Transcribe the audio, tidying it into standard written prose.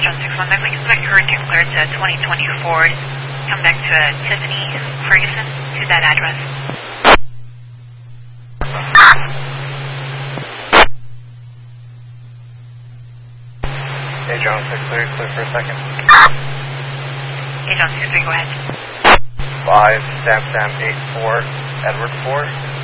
John 6-1, I'd like to put Hurricane Clear to 2024. Come back to Tiffany Ferguson to that address. Hey, John 6-3, clear for a second. Hey, John 6-3, go ahead. 5, Sam 8-4, Edward 4.